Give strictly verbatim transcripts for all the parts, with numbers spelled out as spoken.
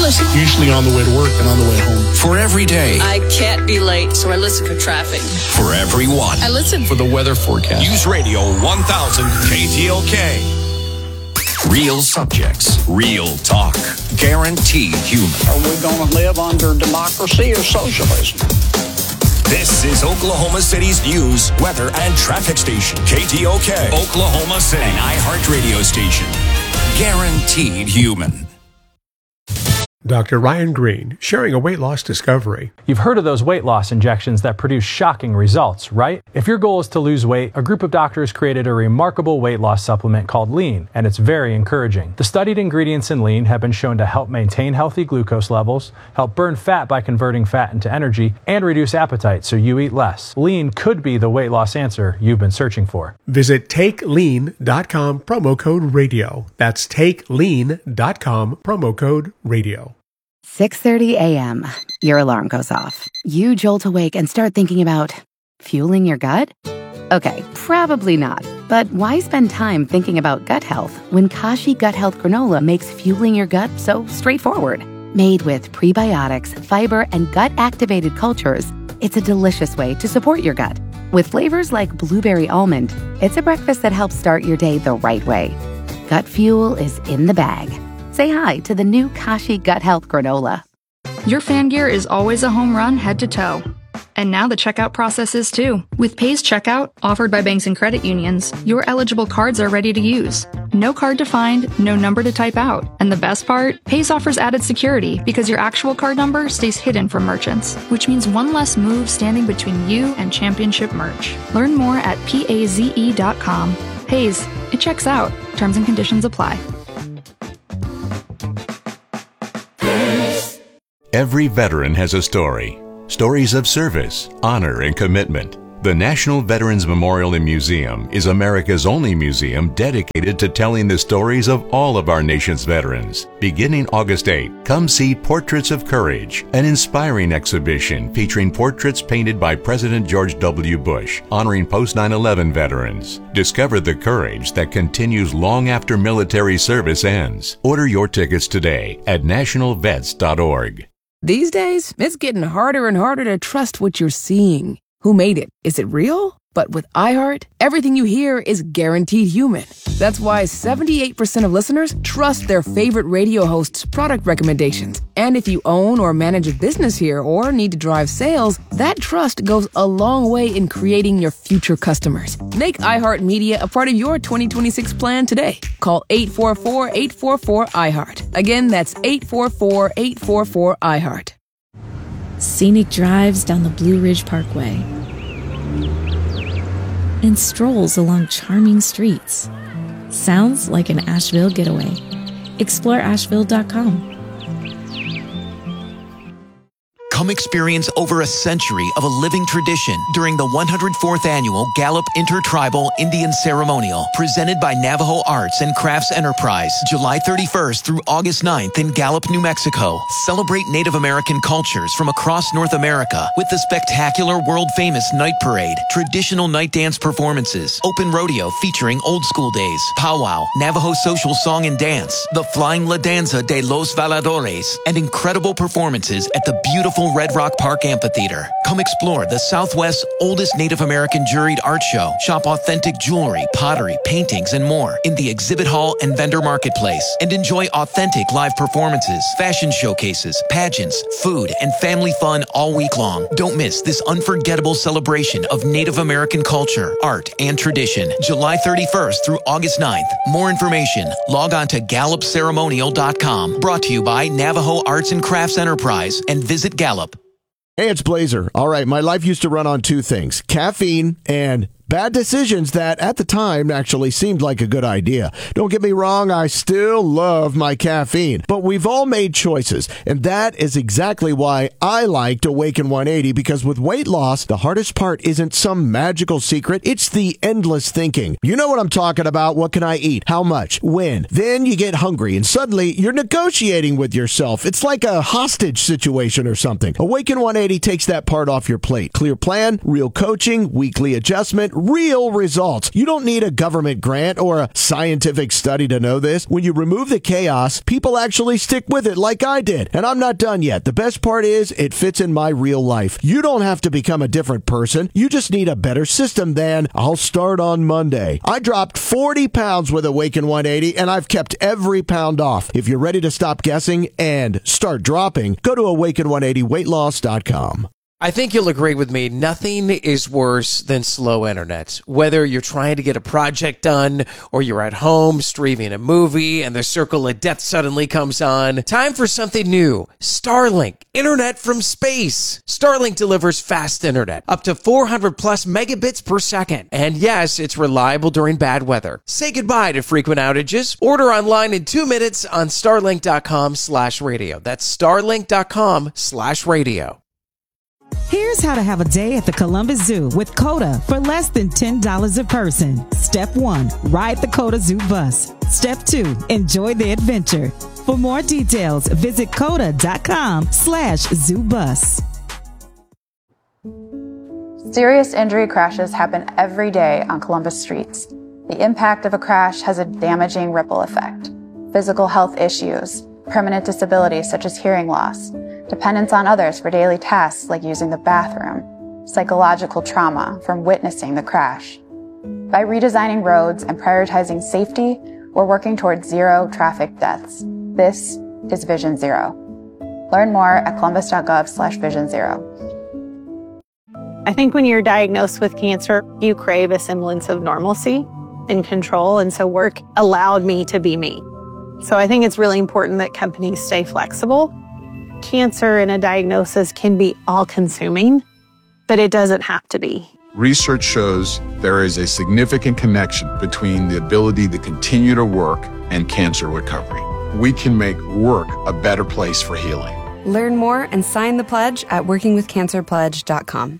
listen. Usually on the way to work and on the way home. For every day. I can't be late, so I listen for traffic. For everyone. I listen for the weather forecast. News Radio one thousand K T L K. Real subjects, real talk, guaranteed human. Are we going to live under democracy or socialism? This is Oklahoma City's news, weather, and traffic station. K T O K, Oklahoma City, an iHeart radio station. Guaranteed human. Doctor Ryan Green, sharing a weight loss discovery. You've heard of those weight loss injections that produce shocking results, right? If your goal is to lose weight, a group of doctors created a remarkable weight loss supplement called Lean, and it's very encouraging. The studied ingredients in Lean have been shown to help maintain healthy glucose levels, help burn fat by converting fat into energy, and reduce appetite so you eat less. Lean could be the weight loss answer you've been searching for. Visit take lean dot com, promo code radio. That's take lean dot com, promo code radio. six thirty a.m. Your alarm goes off. You jolt awake and start thinking about fueling your gut? Okay, probably not. But why spend time thinking about gut health when Kashi Gut Health Granola makes fueling your gut so straightforward? Made with prebiotics, fiber, and gut-activated cultures, it's a delicious way to support your gut. With flavors like blueberry almond, it's a breakfast that helps start your day the right way. Gut fuel is in the bag. Say hi to the new Kashi Gut Health Granola. Your fan gear is always a home run head to toe. And now the checkout process is too. With Pays Checkout, offered by banks and credit unions, your eligible cards are ready to use. No card to find, no number to type out. And the best part? Pays offers added security because your actual card number stays hidden from merchants, which means one less move standing between you and championship merch. Learn more at paze dot com. Pays, it checks out. Terms and conditions apply. Every veteran has a story. Stories of service, honor, and commitment. The National Veterans Memorial and Museum is America's only museum dedicated to telling the stories of all of our nation's veterans. Beginning August eighth, come see Portraits of Courage, an inspiring exhibition featuring portraits painted by President George W. Bush, honoring post nine eleven veterans. Discover the courage that continues long after military service ends. Order your tickets today at national vets dot org. These days, it's getting harder and harder to trust what you're seeing. Who made it? Is it real? But with iHeart, everything you hear is guaranteed human. That's why seventy-eight percent of listeners trust their favorite radio host's product recommendations. And if you own or manage a business here or need to drive sales, that trust goes a long way in creating your future customers. Make iHeartMedia a part of your twenty twenty-six plan today. Call eight four four, eight four four, iHeart. Again, that's eight four four, eight four four, iHeart. Scenic drives down the Blue Ridge Parkway and strolls along charming streets. Sounds like an Asheville getaway. Explore asheville dot com. Come experience over a century of a living tradition during the one hundred fourth Annual Gallup Intertribal Indian Ceremonial, presented by Navajo Arts and Crafts Enterprise, July thirty-first through August ninth in Gallup, New Mexico. Celebrate Native American cultures from across North America with the spectacular world-famous Night Parade, traditional night dance performances, open rodeo featuring old school days, powwow, Navajo social song and dance, the Flying La Danza de los Valadores, and incredible performances at the beautiful Red Rock Park Amphitheater. Come explore the Southwest's oldest Native American juried art show. Shop authentic jewelry, pottery, paintings, and more in the exhibit hall and vendor marketplace. And enjoy authentic live performances, fashion showcases, pageants, food, and family fun all week long. Don't miss this unforgettable celebration of Native American culture, art, and tradition. July thirty-first through August ninth. More information, log on to gallup ceremonial dot com. Brought to you by Navajo Arts and Crafts Enterprise and Visit Gallup. Hey, it's Blazer. All right, my life used to run on two things, caffeine and bad decisions that at the time actually seemed like a good idea. Don't get me wrong, I still love my caffeine, but we've all made choices, and that is exactly why I liked Awaken one eighty, because with weight loss, the hardest part isn't some magical secret, it's the endless thinking. You know what I'm talking about. What can I eat? How much? When? Then you get hungry, and suddenly you're negotiating with yourself. It's like a hostage situation or something. Awaken one eighty takes that part off your plate. Clear plan, real coaching, weekly adjustment, real results. You don't need a government grant or a scientific study to know this. When you remove the chaos, people actually stick with it like I did. And I'm not done yet. The best part is it fits in my real life. You don't have to become a different person. You just need a better system than I'll start on Monday. I dropped forty pounds with Awaken one eighty, and I've kept every pound off. If you're ready to stop guessing and start dropping, go to awaken one eighty weight loss dot com. I think you'll agree with me. Nothing is worse than slow internet. Whether you're trying to get a project done or you're at home streaming a movie and the circle of death suddenly comes on. Time for something new. Starlink. Internet from space. Starlink delivers fast internet. Up to four hundred plus megabits per second. And yes, it's reliable during bad weather. Say goodbye to frequent outages. Order online in two minutes on starlink.com slash radio. That's starlink.com slash radio. Here's how to have a day at the Columbus Zoo with COTA for less than ten dollars a person. Step one, ride the COTA Zoo bus. Step two, enjoy the adventure. For more details, visit COTA.com slash zoo bus. Serious injury crashes happen every day on Columbus streets. The impact of a crash has a damaging ripple effect. Physical health issues, permanent disabilities such as hearing loss, dependence on others for daily tasks like using the bathroom, psychological trauma from witnessing the crash. By redesigning roads and prioritizing safety, we're working towards zero traffic deaths. This is Vision Zero. Learn more at columbus.gov slash vision zero. I think when you're diagnosed with cancer, you crave a semblance of normalcy and control, and so work allowed me to be me. So I think it's really important that companies stay flexible. Cancer and a diagnosis can be all-consuming, but it doesn't have to be. Research shows there is a significant connection between the ability to continue to work and cancer recovery. We can make work a better place for healing. Learn more and sign the pledge at working with cancer pledge dot com.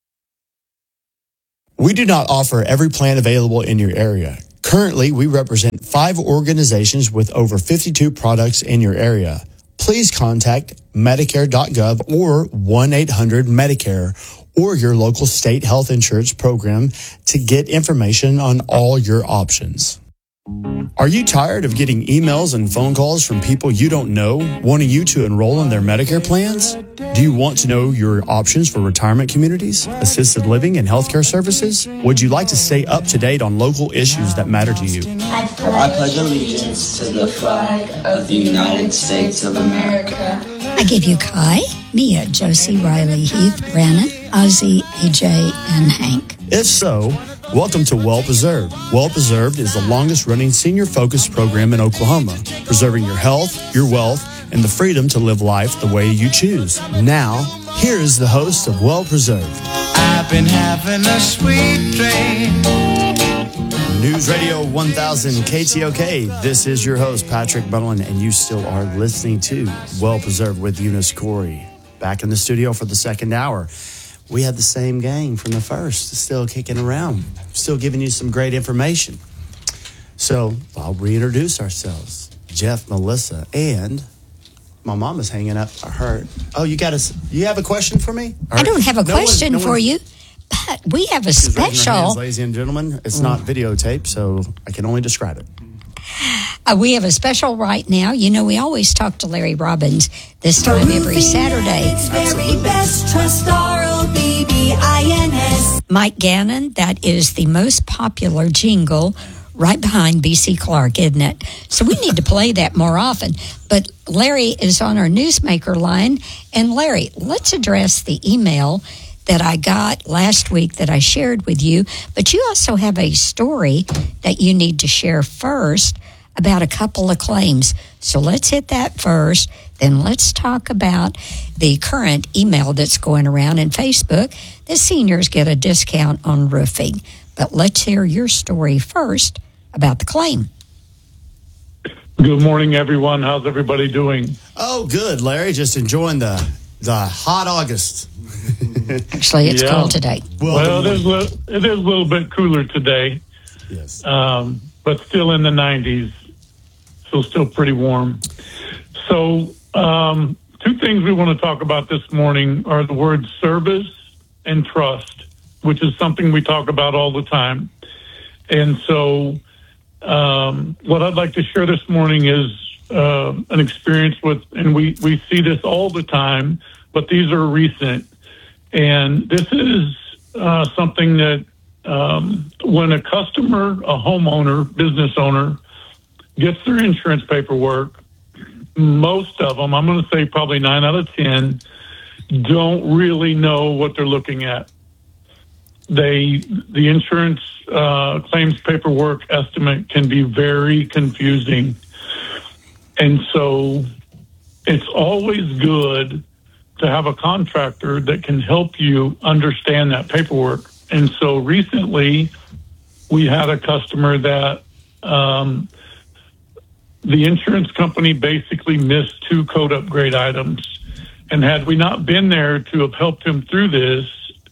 We do not offer every plan available in your area. Currently, we represent five organizations with over fifty-two products in your area. Please contact medicare dot gov or one eight hundred medicare or your local state health insurance program to get information on all your options. Are you tired of getting emails and phone calls from people you don't know wanting you to enroll in their Medicare plans? Do you want to know your options for retirement communities, assisted living, and healthcare services? Would you like to stay up to date on local issues that matter to you? I pledge allegiance to the flag of the United States of America. I give you Kai, Mia, Josie, Riley, Heath, Brandon, Ozzy, A J, and Hank. If so, welcome to Well Preserved. Well Preserved is the longest-running senior-focused program in Oklahoma, preserving your health, your wealth, and the freedom to live life the way you choose. Now, here is the host of Well Preserved. I've been having a sweet dream. News Radio one thousand K T O K. This is your host, Patrick Buttlin, and you still are listening to Well Preserved with Eunice Corey. Back in the studio for the second hour. We had the same gang from the first, still kicking around, still giving you some great information. So I'll reintroduce ourselves. Jeff, Melissa, and my mama's hanging up her. Oh, you got a, you have a question for me? Or, I don't have a no question one, no for one, you, but we have a she's raising her special. hands, ladies and gentlemen, it's mm. not videotape, so I can only describe it. Uh, we have a special right now. You know, we always talk to Larry Robbins this time every Saturday. Very best, trust R O B B I N S. Mike Gannon, that is the most popular jingle right behind B C Clark, isn't it? So we need to play that more often. But Larry is on our newsmaker line. And Larry, let's address the email that I got last week that I shared with you. But you also have a story that you need to share first about a couple of claims. So let's hit that first. Then let's talk about the current email that's going around in Facebook. The seniors get a discount on roofing. But let's hear your story first about the claim. Good morning, everyone. How's everybody doing? Oh, good, Larry. Just enjoying the the hot August. Actually, it's yeah. cold today. Well, well it, is a, it is a little bit cooler today. Yes. Um, but still in the nineties. So still pretty warm. So um, two things we want to talk about this morning are the words service and trust. which is something we talk about all the time. And so um, what I'd like to share this morning is uh, an experience with, and we, we see this all the time, but these are recent. And this is uh, something that um, when a customer, a homeowner, business owner, gets their insurance paperwork, most of them, I'm going to say probably nine out of ten, don't really know what they're looking at. They, the insurance uh, claims paperwork estimate can be very confusing. And so it's always good to have a contractor that can help you understand that paperwork. And so recently we had a customer that um, the insurance company basically missed two code upgrade items. And had we not been there to have helped him through this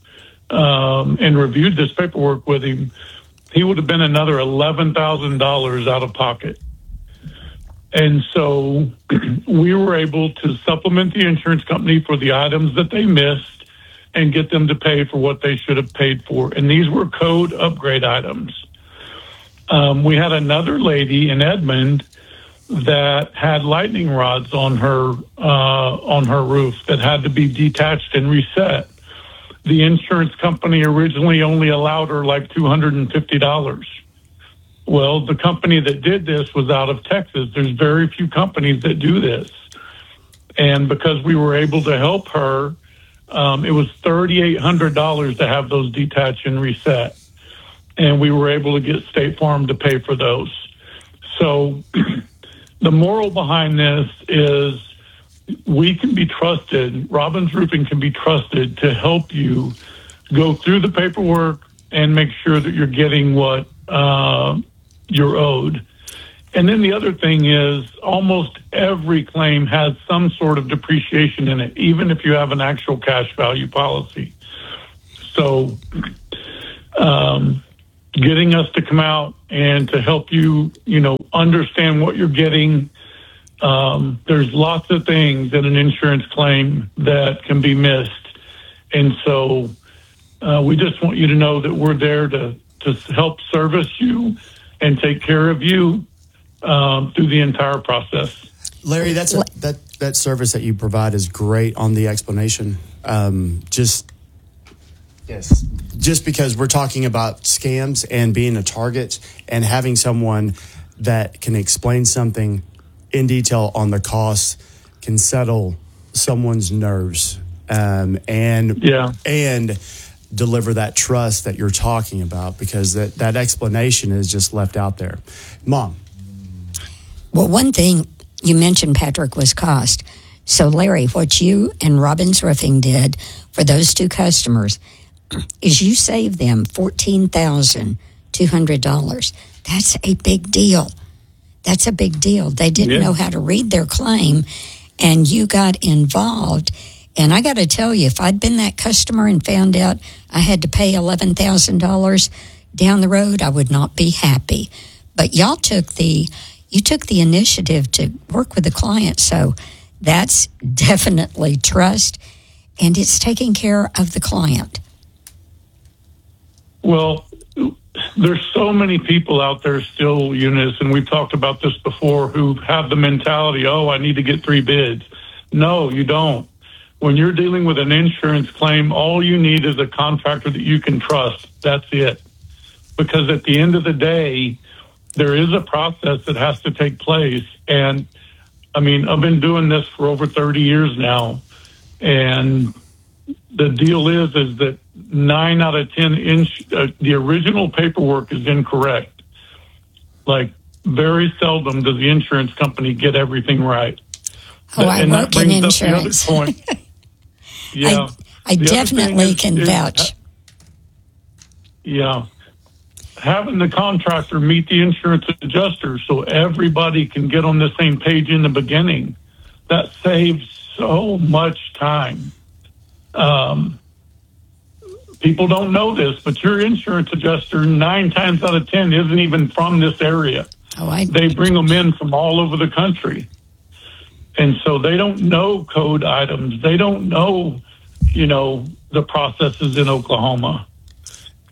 um, and reviewed this paperwork with him, he would have been another eleven thousand dollars out of pocket. And so we were able to supplement the insurance company for the items that they missed and get them to pay for what they should have paid for. And these were code upgrade items. Um, we had another lady in Edmond that had lightning rods on her uh, on her roof that had to be detached and reset. The insurance company originally only allowed her like two hundred fifty dollars. Well, the company that did this was out of Texas. There's very few companies that do this. And because we were able to help her, um, it was three thousand eight hundred dollars to have those detached and reset. And we were able to get State Farm to pay for those. So the moral behind this is we can be trusted, Robbins Roofing can be trusted to help you go through the paperwork and make sure that you're getting what uh, you're owed. And then the other thing is almost every claim has some sort of depreciation in it, even if you have an actual cash value policy. So um, getting us to come out and to help you, you know, understand what you're getting. Um, there's lots of things in an insurance claim that can be missed. And so uh, we just want you to know that we're there to, to help service you and take care of you um, through the entire process. Larry, that's a, that that service that you provide is great on the explanation. Um, just yes, just because we're talking about scams and being a target, and having someone that can explain something in detail on the costs can settle someone's nerves um, and yeah. and deliver that trust that you're talking about, because that, that explanation is just left out there. Mom. Well, one thing you mentioned, Patrick, was cost. So, Larry, what you and Robbins Roofing did for those two customers is you saved them fourteen thousand two hundred dollars. That's a big deal. That's a big deal. They didn't yeah. know how to read their claim, and you got involved. And I got to tell you, if I'd been that customer and found out I had to pay eleven thousand dollars down the road, I would not be happy. But y'all took the, you took the initiative to work with the client. So that's definitely trust, and it's taking care of the client. Well, there's so many people out there still, Eunice, and we've talked about this before, who have the mentality, oh, I need to get three bids. No, you don't. When you're dealing with an insurance claim, all you need is a contractor that you can trust. That's it. Because at the end of the day, there is a process that has to take place. And, I mean, I've been doing this for over thirty years now. And the deal is, is that nine out of ten, ins- uh, the original paperwork is incorrect. Like, very seldom does the insurance company get everything right. Oh, I and work in insurance. Point. Yeah. I, I definitely is, can is, vouch. Yeah. Having the contractor meet the insurance adjuster so everybody can get on the same page in the beginning, that saves so much time. Um, people don't know this, but your insurance adjuster nine times out of ten isn't even from this area. Oh, I... They bring them in from all over the country. And so they don't know code items. They don't know, you know, the processes in Oklahoma.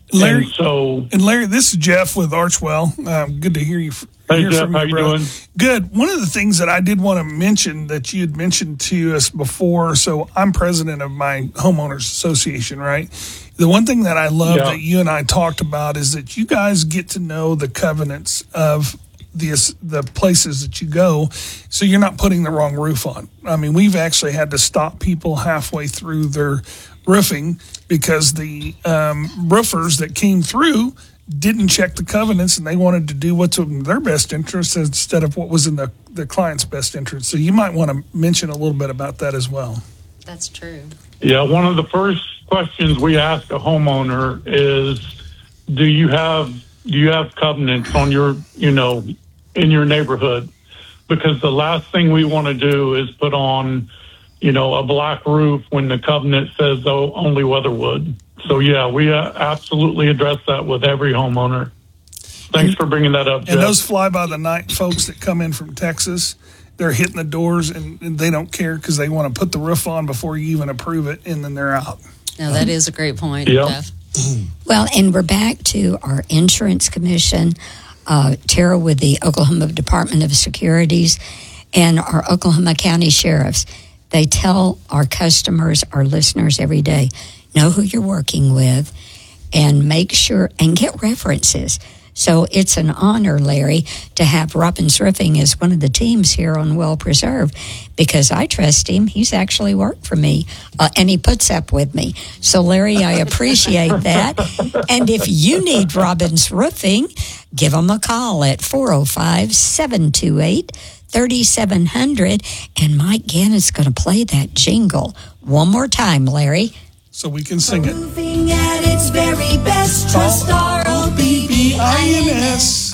Larry, and so, and Larry, this is Jeff with Archwell. Um, good to hear you. Hey, hear Jeff, from how you, you bro. doing? Good. One of the things that I did want to mention that you had mentioned to us before, so I'm president of my homeowners association, right? The one thing that I love Yeah. that you and I talked about is that you guys get to know the covenants of the the places that you go, so you're not putting the wrong roof on. I mean, we've actually had to stop people halfway through their roofing because the um, roofers that came through didn't check the covenants, and they wanted to do what's in their best interest instead of what was in the, the client's best interest. So you might want to mention a little bit about that as well. That's true. Yeah, one of the first questions we ask a homeowner is, do you have do you have covenants on your, you know, in your neighborhood? Because the last thing we want to do is put on, you know, a black roof when the covenant says, oh, only Weatherwood. So, yeah, we uh, absolutely address that with every homeowner. Thanks for bringing that up, Jeff. And those fly-by-the-night folks that come in from Texas, they're hitting the doors, and, and they don't care because they want to put the roof on before you even approve it, and then they're out. No, that is a great point, Yeah. Jeff. Well, and we're back to our insurance commission, uh, Tara with the Oklahoma Department of Securities, and our Oklahoma County sheriffs. They tell our customers, our listeners every day, know who you're working with and make sure and get references. So it's an honor, Larry, to have Robbins Roofing as one of the teams here on Well Preserved, because I trust him. He's actually worked for me, uh, and he puts up with me. So, Larry, I appreciate that. And if you need Robbins Roofing, give them a call at four oh five, seven two eight, three seven zero zero. And Mike Gannon's going to play that jingle one more time, Larry. So we can sing it. Roofing at its very best. Trust R O B B I N S.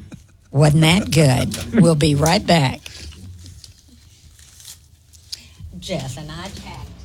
Wasn't that good? We'll be right back. Jeff and I tagged